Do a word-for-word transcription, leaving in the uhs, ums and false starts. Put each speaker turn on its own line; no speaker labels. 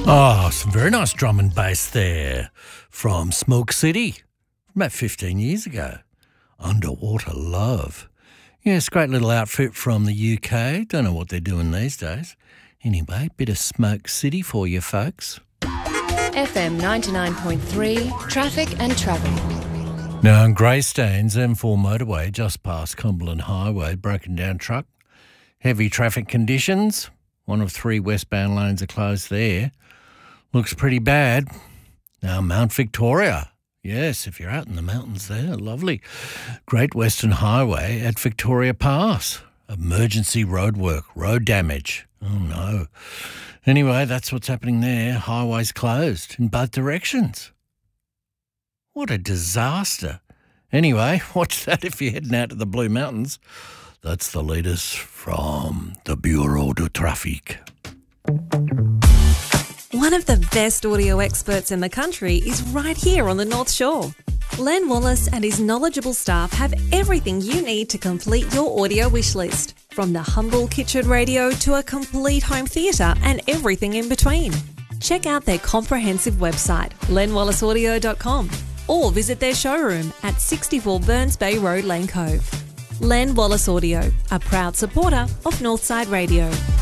Oh, some very nice drum and bass there from Smoke City, about fifteen years ago. Underwater Love. Yes, great little outfit from the U K. Don't know what they're doing these days. Anyway, bit of Smoke City for you folks.
F M ninety-nine point three, traffic and travel.
Now in Greystanes, M four motorway just past Cumberland Highway, broken down truck. Heavy traffic conditions. One of three westbound lanes are closed there. Looks pretty bad. Now Mount Victoria. Yes, if you're out in the mountains there, lovely. Great Western Highway at Victoria Pass. Emergency roadwork, road damage. Oh no. Anyway, that's what's happening there. Highway's closed in both directions. What a disaster. Anyway, watch that if you're heading out to the Blue Mountains. That's the latest from the Bureau de Trafic.
One of the best audio experts in the country is right here on the North Shore. Len Wallace and his knowledgeable staff have everything you need to complete your audio wish list, from the humble kitchen radio to a complete home theatre and everything in between. Check out their comprehensive website, len wallace audio dot com, or visit their showroom at sixty-four Burns Bay Road, Lane Cove. Len Wallace Audio, a proud supporter of Northside Radio.